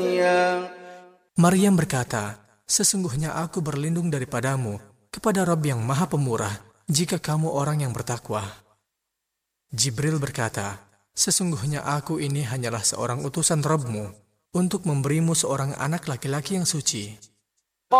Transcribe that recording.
Maryam berkata, sesungguhnya aku berlindung daripadamu kepada Rabb yang Maha Pemurah jika kamu orang yang bertakwa. Jibril berkata, sesungguhnya aku ini hanyalah seorang utusan Rabbmu untuk memberimu seorang anak laki-laki yang suci.